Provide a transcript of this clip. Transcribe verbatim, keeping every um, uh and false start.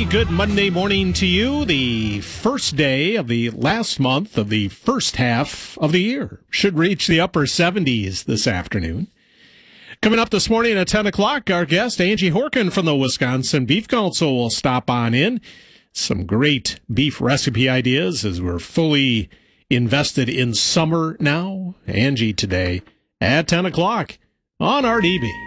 good Monday morning to you. The first day of the last month of the first half of the year should reach the upper seventies this afternoon. Coming up this morning at ten o'clock, our guest, Angie Horkin from the Wisconsin Beef Council, will stop on in. Some great beef recipe ideas as we're fully invested in summer now. Angie today at ten o'clock on R D B.